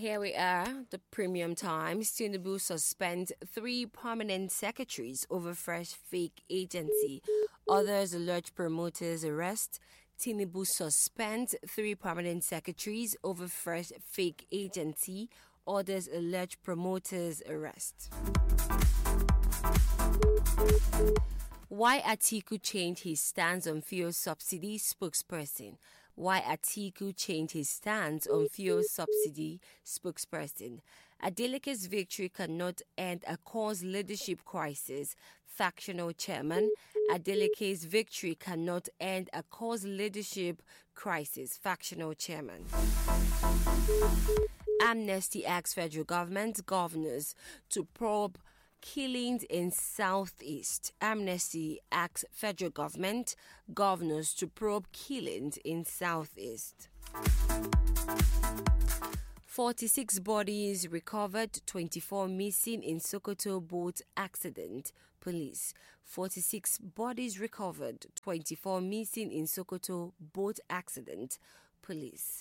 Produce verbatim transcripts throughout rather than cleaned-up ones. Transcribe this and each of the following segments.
here we are, the Premium Times. Tinubu suspends three prominent secretaries over fresh fake agency. Others allege promoters arrest. Tinubu suspends three prominent secretaries over fresh fake agency. Others allege promoters arrest. Why Atiku changed his stance on fuel subsidy, spokesperson. Why Atiku changed his stance on fuel subsidy, spokesperson. Adeleke's victory cannot end a cause leadership crisis, factional chairman. Adeleke's victory cannot end a cause leadership crisis, factional chairman. Amnesty asks federal government governors to probe killings in Southeast. Amnesty asks federal government governors to probe killings in Southeast. forty-six bodies recovered, twenty-four missing in Sokoto boat accident. Police. forty-six bodies recovered, twenty-four missing in Sokoto boat accident. Police.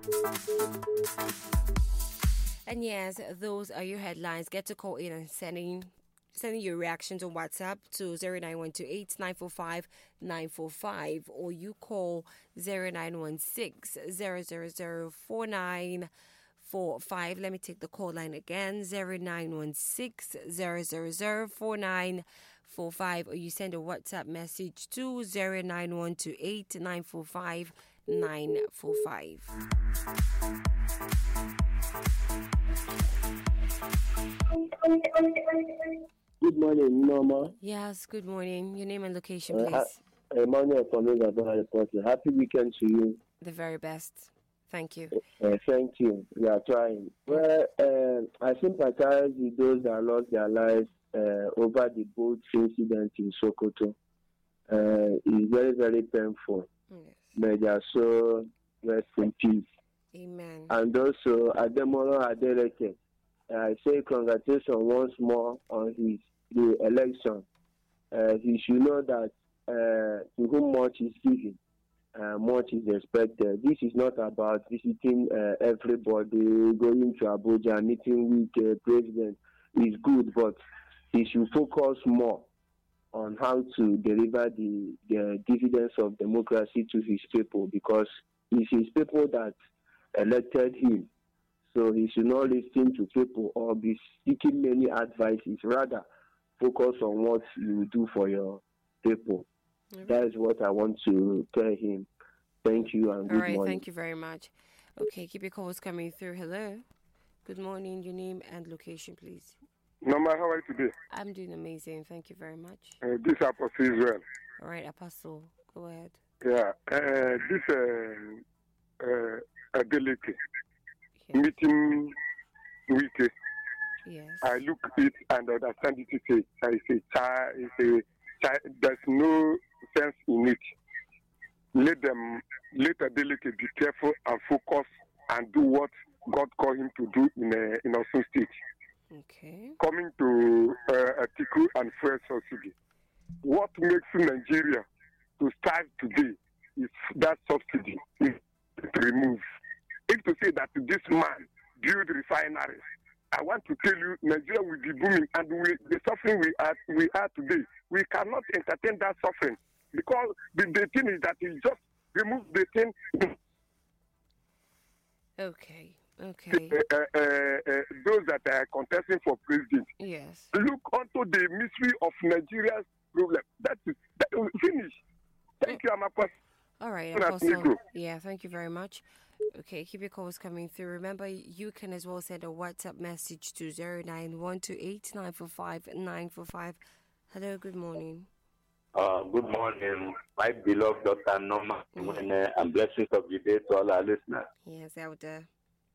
And yes, those are your headlines. Get to call in and sending sending your reactions on WhatsApp to zero nine one two eight nine four five nine four five, or you call zero nine one six zero zero zero four nine four five. Let me take the call line again, zero nine one six zero zero zero four nine four five, or you send a WhatsApp message to zero nine one two eight nine four five nine four five. Good morning, Norma. Yes, good morning. Your name and location, please. Uh, Emmanuel from the Happy weekend to you. The very best. Thank you. Uh, thank you. We are trying. Well, uh, I sympathize with those that lost their lives uh, over the boat incident in Sokoto. Uh, it's very, very painful. Yes. May their soul rest in peace. Amen. And also, Ademola Adeleke, I say congratulations once more on his the election. Uh, he should know that uh, to whom much is given, uh, much is expected. This is not about visiting uh, everybody, going to Abuja, meeting with the president. Is good, but he should focus more on how to deliver the, the dividends of democracy to his people, because it's his people that elected him. So he should not listen to people or be seeking many advices. Rather, focus on what you do for your people. Mm-hmm. That is what I want to tell him. Thank you and good All right, morning. Thank you very much. Okay, keep your calls coming through. Hello. Good morning. Your name and location, please. Norma, how are you today? I'm doing amazing. Thank you very much. Uh, this is Apostle Israel. All right, Apostle, go ahead. Yeah, uh, this uh, uh, Adeleke. Yes. Meeting week. Yes. I look at it and understand it. It's a, it's a child. It's a child. There's no sense in it. Let them, let Adeleke be careful and focus and do what God called him to do in a, in Osun State. Okay. Coming to uh, Atiku and fuel subsidy. What makes Nigeria to start today is that subsidy is removed. If to say that this man build refineries, I want to tell you, Nigeria will be booming, and we, the suffering we are we are today, we cannot entertain that suffering, because the, the thing is that he just remove the thing. Okay. Okay. Uh, uh, uh, those that are contesting for president. Yes. Look onto the mystery of Nigeria's problem. That is that will finish. Thank you, Amaka. All right, Apostle. Yeah, thank you very much. Okay, keep your calls coming through. Remember, you can as well send a WhatsApp message to zero nine one two eight nine four five nine four five. Hello, good morning. Uh, good morning, my beloved Doctor Norma, yeah. And blessings of the day to all our listeners. Yes, out there.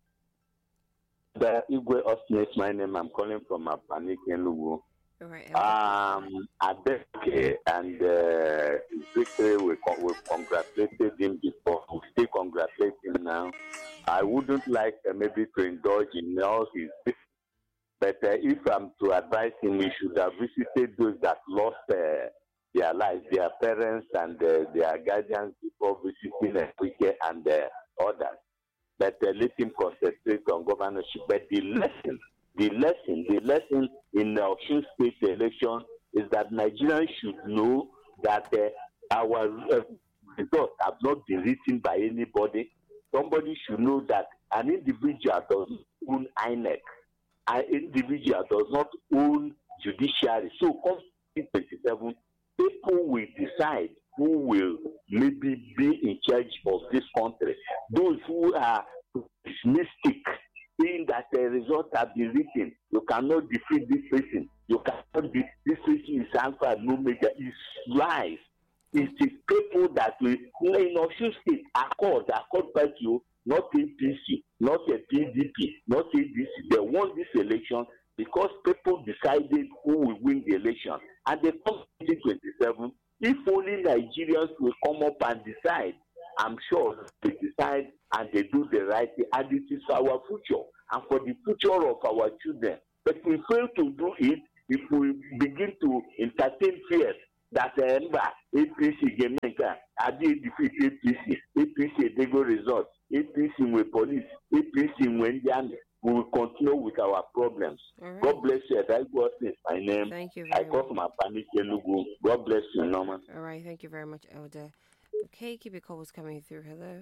The Igwe Osnes, my name. I'm calling from Apanik in Lugu. All right. Um, Adeke and uh, Victory, we, con- we congratulated him before. We still congratulate him now. I wouldn't like uh, maybe to indulge in all his, but uh, if I'm to advise him, he should have visited those that lost uh, their lives, their parents and uh, their guardians before visiting uh, Wike and uh, others. but uh, let him concentrate on governorship. But the lesson, the lesson, the lesson in the Osun State election is that Nigerians should know that uh, our uh, results have not been written by anybody. Somebody should know that an individual does not own I N E C. An individual does not own judiciary. So, come twenty twenty-seven, people will decide who will maybe be in charge of this country. Those who are pessimistic, saying that the results have been written, you cannot defeat this person, you cannot be, this person is Alpha and Omega, is lies. It is people that will, in Osun State, accord, accord party, not A P C, not a P D P, not A D C. They won this election because people decided who will win the election. And they come twenty twenty-seven, if only Nigerians will come up and decide, I'm sure they decide and they do the right thing, and it is our future and for the future of our children. But if we fail to do it, if we begin to entertain fears that remember A P C Gemenka, I did defeat A P C, A P C they go results, A P C with police, A P C when the army, we will continue with our problems. Right. God bless you. I God is my name. Thank you I very call much. from my family Telugu. God bless you, Norman. All right, thank you very much, Elder. Okay, keep your calls coming through. Hello.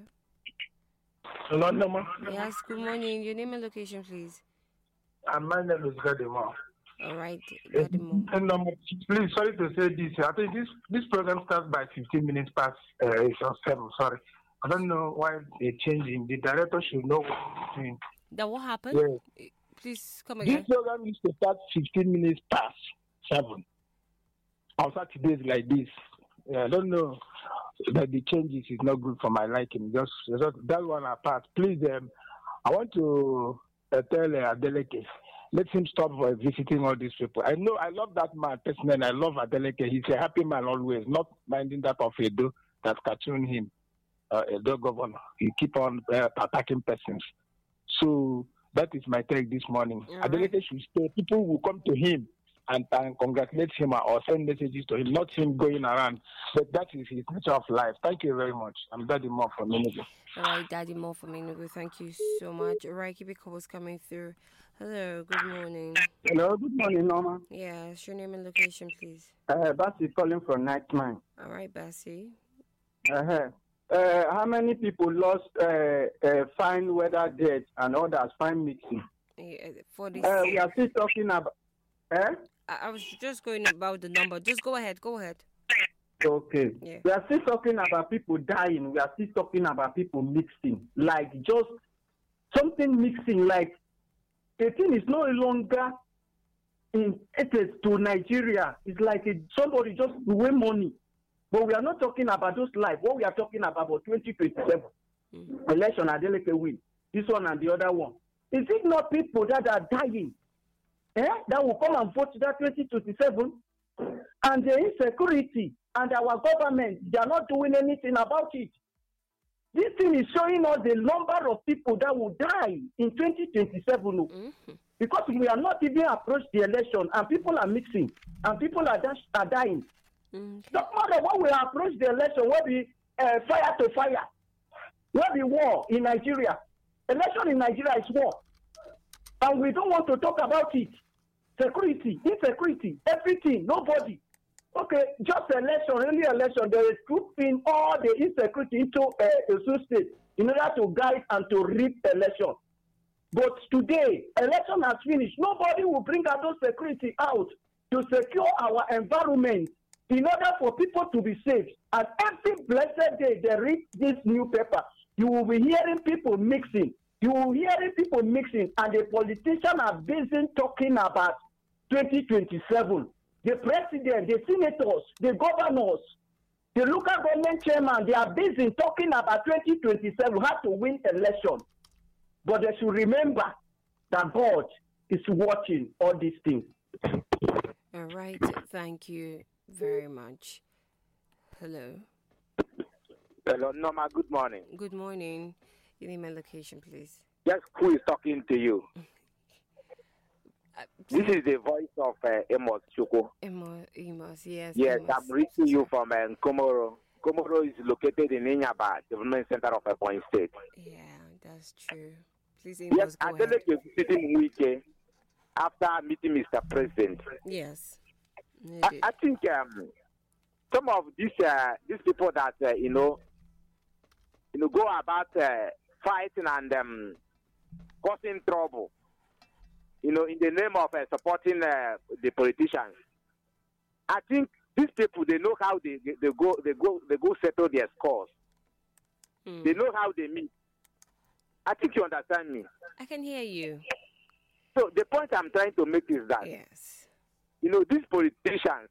Hello, Norman. Yes, good morning. Your name and location, please. And my name is Gadimo. All right, Gadimo. And um, please, sorry to say this. I think this this program starts by fifteen minutes past uh, it's on seven. Sorry, I don't know why they're changing. The director should know what he's doing. That what happened? Yeah. Please come This again. program used to start fifteen minutes past seven. On Saturdays like this, yeah, I don't know that the changes is not good for my liking. Just, just that one apart. Please, um, I want to uh, tell uh, Adeleke, let him stop uh, visiting all these people. I know I love that man personally. I love Adeleke. He's a happy man always, not minding that of Edo that cartoon him, uh, Edo governor. He keep on uh, attacking persons. So that is my take this morning. All Adeleke right. should stay. People will come to him and, and congratulate him or send messages to him, not him going around. But that is his nature of life. Thank you very much. I'm Daddy More from Enugu. All right, Daddy Mo from Enugu. Thank you so much. All right, keep your calls coming through. Hello, good morning. Hello, good morning, Norma. Yes, your name and location, please. Uh, Basi calling from Nightmine. All right, Bessie. Uh-huh. Uh, how many people lost uh, uh, fine weather debt and others fine mixing? Yeah, for this, Uh, we are still talking about. Eh? I, I was just going about the number. Just go ahead. Go ahead. Okay. Yeah. We are still talking about people dying. We are still talking about people mixing. Like just something mixing. Like the thing is no longer in it is to Nigeria. It's like a, somebody just win money. But we are not talking about those lives. What we are talking about about twenty twenty-seven Mm-hmm. election, Adeleke win. This one and the other one. Is it not people that are dying? Eh? That will come and vote that twenty twenty-seven? And the insecurity and our government, they are not doing anything about it. This thing is showing us the number of people that will die in twenty twenty-seven. Mm-hmm. Because we are not even approached the election and people are mixing and people are, dash, are dying. Okay. No matter when we approach the election, where be uh, fire to fire, where be war in Nigeria. Election in Nigeria is war. And we don't want to talk about it. Security, insecurity, everything, nobody. Okay, just election, only election, there is grouping all the insecurity into uh, the state in order to guide and to reap election. But today, election has finished. Nobody will bring out those security out to secure our environment in order for people to be safe. And every blessed day they read this new paper, you will be hearing people mixing. You will be hearing people mixing, and the politicians are busy talking about twenty twenty-seven. The president, the senators, the governors, the local government chairman, they are busy talking about twenty twenty-seven, how to win election. But they should remember that God is watching all these things. All right. Thank you very much. Hello. Hello, Norma, good morning. Good morning. Your name and location, please. Yes, who is talking to you? Uh, This is the voice of uh, Amos Chuko. Emo, Emos, yes. Yes, Emos. I'm reaching you from um, Komoro. Komoro is located in Inyaba, Development Center of Ebonyi State. Yeah, That's true. Please, Yes, go ahead. Adeleke visiting Wike after meeting Mister President. Yes. You I, did. I think um, some of these uh, these people that uh, you know, you know, go about uh, fighting and um, causing trouble, you know, in the name of uh, supporting uh, the politicians. I think these people, they know how they, they, they go they go they go settle their scores. Hmm. They know how they meet. I think you understand me. I can hear you. So the point I'm trying to make is that Yes. you know, these politicians,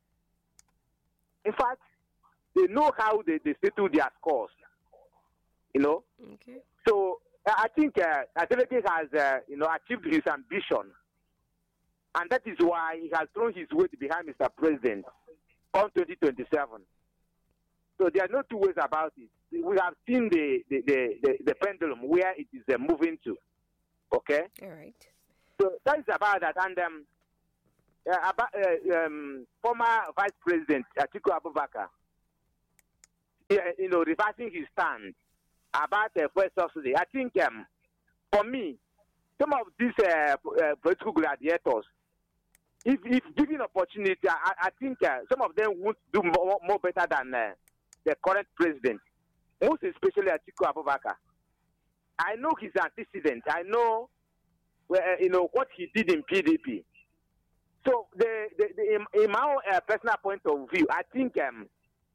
in fact, they know how they, they settle their scores. You know, Okay. so uh, I think uh, Adeleke has uh, you know achieved his ambition, and that is why he has thrown his weight behind Mister President on twenty twenty-seven. So there are no two ways about it. We have seen the the, the, the, the pendulum where it is uh, moving to. Okay. All right. So that is about that, and um, uh, about, uh, um, former Vice President Atiku Abubakar, yeah, you know, reversing his stand about uh, fuel subsidy. I think um, for me, some of these uh, uh, political gladiators, if, if given opportunity, I, I think uh, some of them would do more, more better than uh, the current president, most especially Atiku Abubakar. I know his antecedents. I know, well, uh, you know, what he did in P D P. So, the, the, the, in, in my own uh, personal point of view, I think um,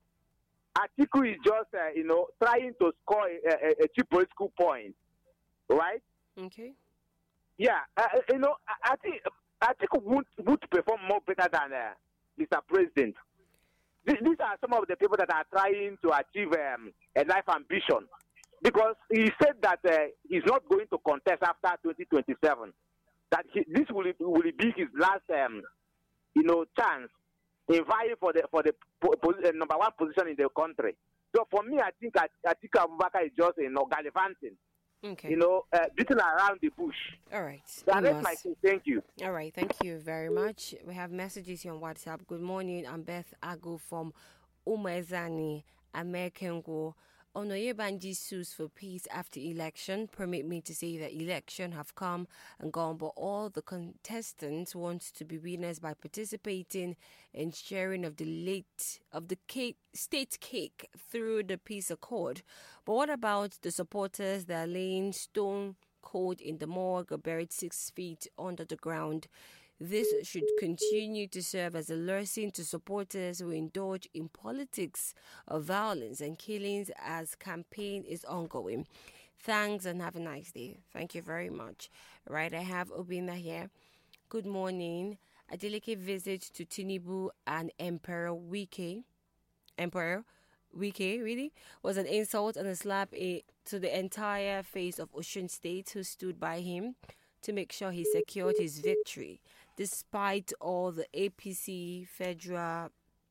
Atiku is just, uh, you know, trying to score a, a, a cheap political point, right? Okay. Yeah, uh, you know, I, I think Atiku would, would perform more better than uh, Mister President. These, these are some of the people that are trying to achieve um, a life ambition, because he said that uh, he's not going to contest after twenty twenty-seven. That he, this will will be his last, um, you know, chance in vying for the for the po- po- uh, number one position in the country. So for me, I think Atiku Abubakar is just, you know, gallivanting, Okay. you know, uh, beating around the bush. All right. So that's Amos. my thing. Thank you. All right, thank you very much. We have messages here on WhatsApp. Good morning, I'm Beth Agu from Umezani, American Go. Onoyebanji sues for peace after election. Permit me to say that election have come and gone, but all the contestants want to be winners by participating in sharing of the late of the cake, state cake through the peace accord. But what about the supporters that are laying stone cold in the morgue or buried six feet under the ground? This should continue to serve as a lesson to supporters who indulge in politics of violence and killings as campaign is ongoing. Thanks and have a nice day. Thank you very much. Right, I have Obina here. Good morning. A delicate visit to Tinubu and Emperor Wike. Emperor Wike, really, was an insult and a slap a, to the entire face of Osun State who stood by him to make sure he secured his victory. Despite all the A P C federal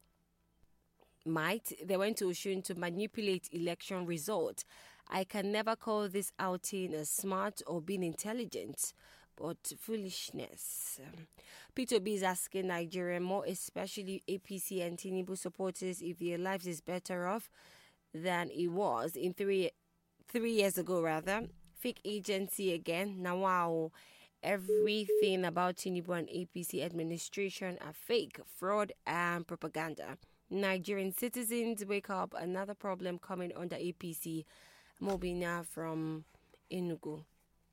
might, they went to Osun to manipulate election results. I can never call this outing as smart or being intelligent, but foolishness. Um, Peter B is asking Nigeria, more especially A P C and Tinubu supporters, if their lives is better off than it was in three three years ago, rather. Fake agency again. Now, wow. Everything about Tinubu and A P C administration are fake, fraud, and propaganda. Nigerian citizens wake up. Another problem coming under A P C. Mobina from Enugu.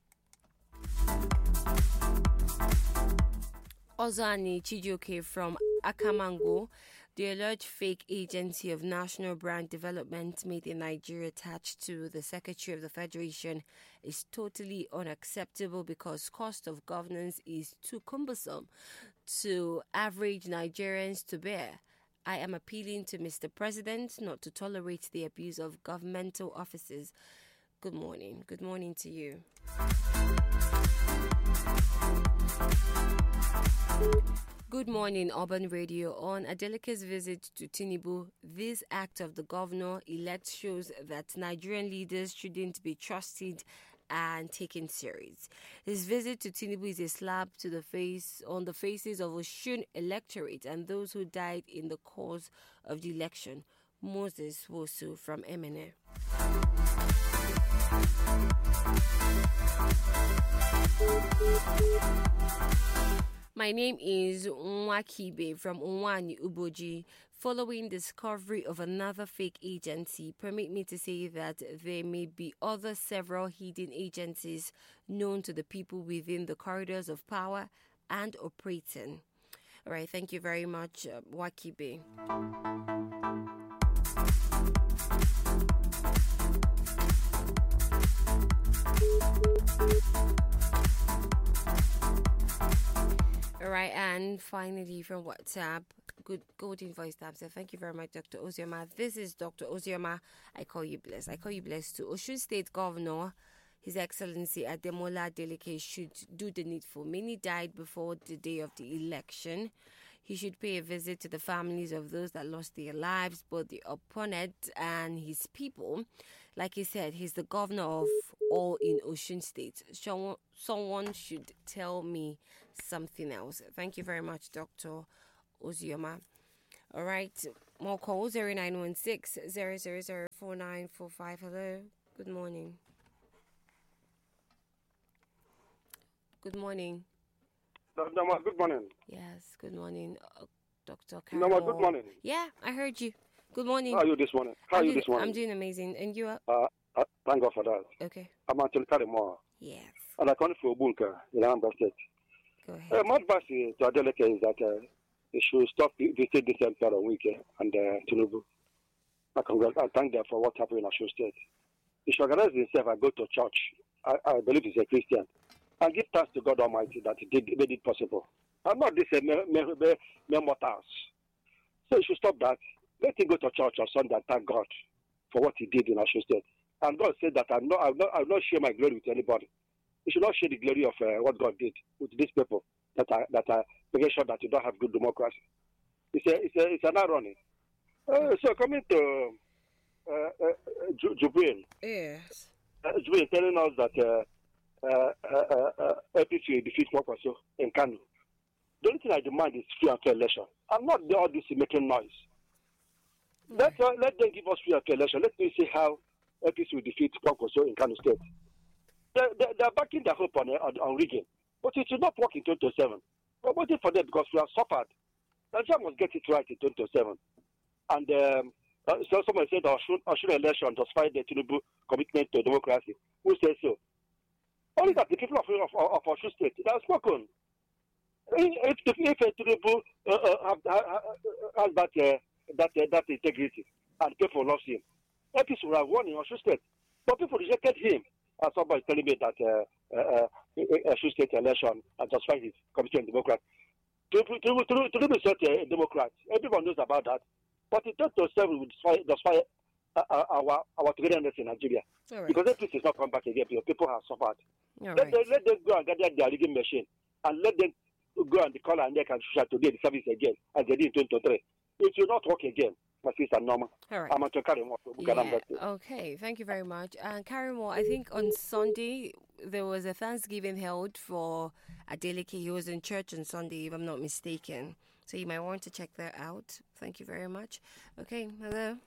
Ozani Chijioke from Akamango. The alleged fake agency of National Brand Development made in Nigeria attached to the Secretary of the Federation is totally unacceptable because cost of governance is too cumbersome to average Nigerians to bear. I am appealing to Mister President not to tolerate the abuse of governmental offices. Good morning. Good morning to you. Good morning, Urban Radio. On Adelike's visit to Tinubu, this act of the governor-elect shows that Nigerian leaders shouldn't be trusted and taken serious. His visit to Tinubu is a slap to the face on the faces of Osun electorate and those who died in the course of the election. Moses Wosu from M N A. My name is Nwakibe from Unwani Uboji. Following discovery of another fake agency, permit me to say that there may be other several hidden agencies known to the people within the corridors of power and operating. All right, thank you very much, uh, Wakibe. All right, and finally from WhatsApp, good golden voice tab said, thank you very much, Doctor Ozioma. This is Doctor Ozioma. I call you blessed. I call you blessed too. Osun State Governor, His Excellency Ademola Adeleke, should do the needful. Many died before the day of the election. He should pay a visit to the families of those that lost their lives, both the opponent and his people. Like he said, he's the governor of all in Osun State. Someone should tell me something else. Thank you very much, Doctor Ozioma. All right, more calls, zero nine one six, zero zero zero, four nine four five. Hello, good morning. Good morning. Nama, good morning. Yes, good morning, uh, Doctor Nama, Carol. good morning. Yeah, I heard you. Good morning. How are you this morning? How I'm are you doing, this morning? I'm doing amazing. And you are? Uh, uh, thank God for that. Okay. I'm actually carrying more. Yes. And I come from Bunker in Anambra State. Go ahead. Uh, my advice to Adeleke is that uh, they should stop visiting this empire on weekend and uh, Tinubu. I, congr- I thank them for what happened in Osun State. He should organize himself and go to church. I, I believe he's a Christian. And give thanks to God Almighty that he did, made it possible. I'm not this uh, mere, mere, mere, mere mortals. So he should stop that. Let him go to church on Sunday and thank God for what he did in Osun State. And God said that I'm not, I'm not, I'll not share my glory with anybody. You should not share the glory of uh, what God did with these people that are that are making sure that you don't have good democracy. It's a, it's a, it's an irony. Uh, so coming to uh, uh, J- Jubril, Yes. uh, Jubril telling us that uh, uh, uh, uh, A P C will defeat Kwakwaso in Kano. The only thing I demand is free and fair election. I'm not the all this making noise. Let, uh, let them give us free and fair election. Let me see how A P C will defeat Kwakwaso in Kano State. They're, they're, they're backing their hope on, on, on rigging. But it will not work in twenty twenty-seven. We're waiting for them because we have suffered. Nigeria must get it right in twenty twenty-seven. And um, uh, so someone said our Osun election justified the Tinubu commitment to democracy. Who says so? Only that the people of, of, of Osun State, they have spoken. If, if, if uh, Tinubu uh, uh, have, uh, has that, uh, that, uh, that integrity and people love him, A P C would have won in Osun State. But people rejected him. And somebody is telling me that uh, uh, uh, Osun State election and justified his commitment to democracy. Tinubu is not a Democrat. Everyone knows about that. But in twenty twenty-seven, we justify, justify uh, our, our togetherness in Nigeria. All right. Because A P C is not coming back again because people have suffered. All Let, right. them, let them go and gather their rigging machine and let them go and call and neck and to get the service again as they did in twenty twenty-three. It will not work again. My sister Norma. All right. I'm going to carry more. Yeah, okay, thank you very much. And Karen Moore, I think on Sunday there was a Thanksgiving held for Adeleke. He was in church on Sunday, if I'm not mistaken. So you might want to check that out. Thank you very much. Okay, hello.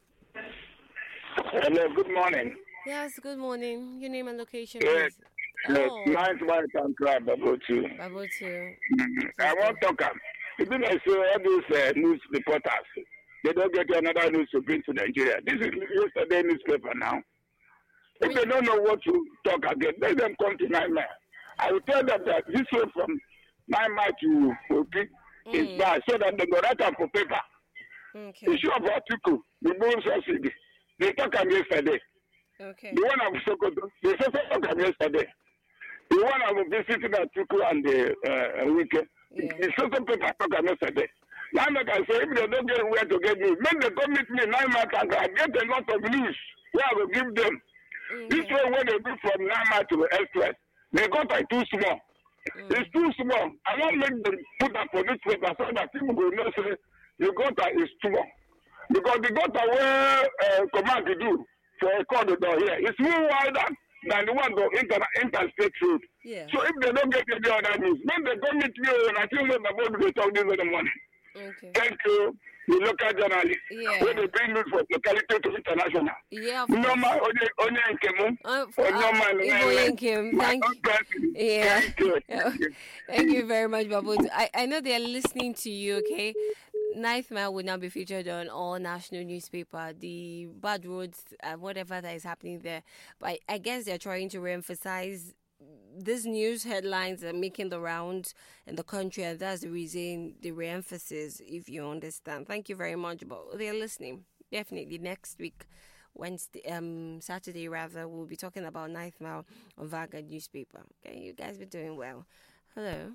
Hello, good morning. Yes, good morning. Your name and location, Yes. please. Yes, Oh, nice white and crab about you. Bible too. I want to talk. It's been like so all these uh, news reporters, they don't get another news to bring to Nigeria. This is yesterday newspaper now. If they don't know what to talk again, let them come to Naima. I will tell them that this way from Naima to Opi Mm. is bad, so that they go right up for paper. Okay. The issue of article, the bonus subsidy, they talk about yesterday. Okay. The one of Sokoto, they also talk about yesterday. The one of visiting article and the uh, weekend, Yeah. the social paper talk about yesterday. Now I can say, if they don't get where to get news, when they come meet me nine months and I get a lot of news where I will give them. Okay. This way, when they do from Nama to Express, they got like too small. Mm. It's too small. I won't make them put up for this paper so that people will not say the gutter is small. Because the gutter where uh, command to do for a corridor here is more wider than the one on inter interstate road. Yeah. So if they don't get any other news, when they come meet me and I think what about they talk this in the morning. Okay. Thank you, the local journalists. Yeah. When they bring news from locality to international. Yeah. Normal, only, only in Kemu. Uh, Oh, uh, normal, Ibo Yankim, my thank own person. Yeah. Thank you. Thank you. Thank you very much, Babu. I, I know they're listening to you, okay? Ninth Mile will now be featured on all national newspaper, the bad roads, uh, whatever that is happening there. But I guess they're trying to re-emphasize these news headlines are making the rounds in the country, and that's the reason the re-emphasis, if you understand. Thank you very much, but they're listening. Definitely next week, Wednesday, um, Saturday rather, we'll be talking about Ninth Mile on Vanguard newspaper. Okay, you guys be doing well. Hello.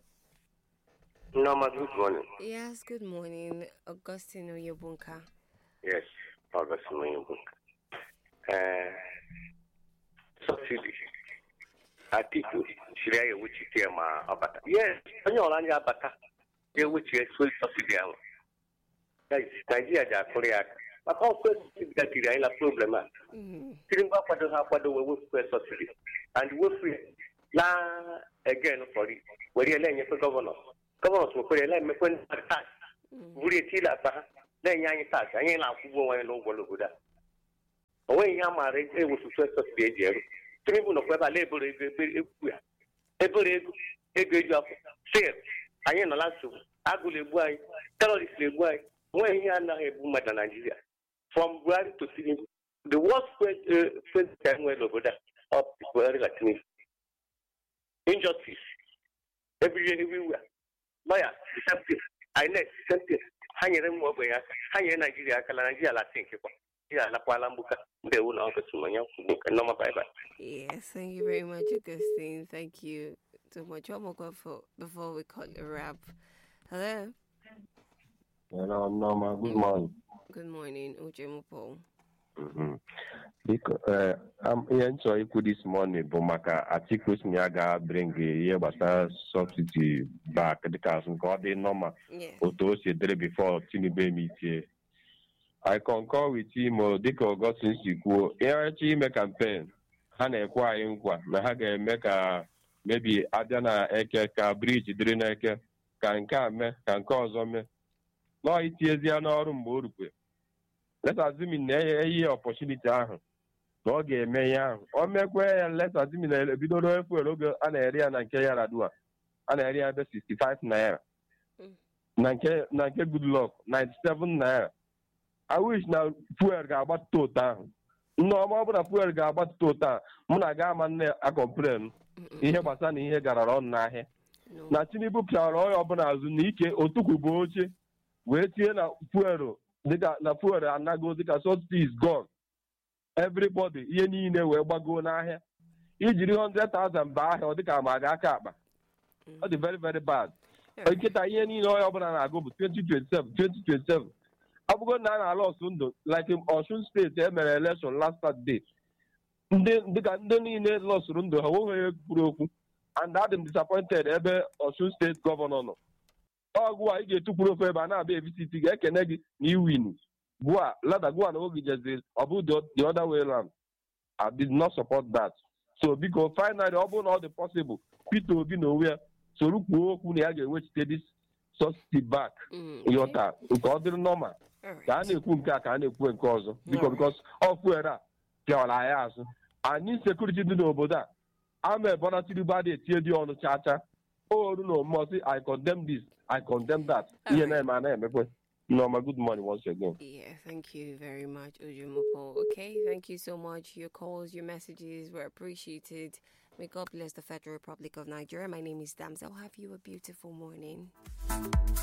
Norma, good morning. Yes, good morning, Augustine Oyebunka. Yes, Augustine Oyebunka. Uh, subsidy. Atiku, Shiraya, which you came about. Yes, when you're on your bata, you which is full subsidy. Nigeria, Korea. But how could that be a problem? Sitting back for the half of the way subsidy. And we're free. La again for it. Where you're laying for governors. Governors will put a line when tax. Would it tell us? Then young tax, I ain't out who won't know what good. Away, young marriage, it was to subsidy. Tribune of whether labor every every job fair. I am allowed to ugly boy, terrorist boy, when he and I have woman in Nigeria. From Buhari to see the worst first time well over there of Buhari like me. Injustice. Every day, everywhere. Maya, something. I net something. Hanging them over here, hanging Nigeria, Nigeria, I think. Yeah, La Palambuka, they will not book and no bye bye. Yes, thank you very much, Augustine. Thank you so much. One more call for before we call a wrap. Hello. Hello, Norma. Good morning. Good morning, Ujemupo. Mm-hmm. Because uh, I'm here to this morning, but Maka articles me aga bring here basta subsidy back the council got the normal. Auto say before Tinibe meet. I concur with him or Dick Augustine Siku. Here make campaign. Hana ekwa inkwa na ha ga-eme ka maybe Adana eke ka bridge dịrị n'eke ka nke a mee ka nke ọzọ mee nọ itiezi ya n'ọrụ mgbe o rukwe. Let's assume na eyi opportunity ahụ na ọ ga-eme ya ahụ o mekwe ya. Let's assume na ebidoro efuel oge a na-ere ya na nke ya radua a na-ere ya ebe sixty-five naira na nke na nke Goodluck ninety-seven naira. I wish na fuel ga-agbata otu ahụ. No, ma ọ bụ na fuel ga-agbata otu a mụ na ga ama nne a complain ihe gbasara na ihe gara ọnụ n'ahịa na Tinubu pịara onye ọbụla azụ na ike otukwu bụ oche wee tie na fuel dịka na fuel anago dịka subsidy is gone. Everybody ihe niile wee gbagoo n'ahịa ijiri one hundred thousand ba ahịa ọ dịka ma ga aka akpa ọ dị very very bad. Nkịta ihe niile onye ọbụla na-agụ bụ twenty twenty-seven twenty twenty-seven. Abugo na na lost ndo like in Osun State emere election last Saturday. Ndị dịka ndị niile lost ndo ha nweghị kwuru okwu and I'm disappointed ebe Osun State governor nọ. Ọgwụ a ị ga-etukwuru ofe ebe a na-abịa V C T ga-ekene gị na iwin. Gwa lada gwa na oge jezil ọ bụ the other way around. I did not support that. So because finally ọ bụ na ọ dị possible Peter Obi na onwe ya soro kwuo okwu na ya ga-ewechite this subsidy back. Yọta nke ọ dịrị normal. Ka a na-ekwu nke a ka a na-ekwu nke ọzọ biko because ọ fuere a pịara ya azụ anyị sekuriti dị n'obodo a ama Bola Tinubu adị etinye dị ọnụ chacha oru na omume I condemn this I condemn that ihe na-eme a na-emekwe. Norma, good morning once again. Yeah, thank you very much, Ujemupo. Okay, thank you so much. Your calls, your messages were appreciated. May God bless the Federal Republic of Nigeria. My name is Damsel. Have you a beautiful morning.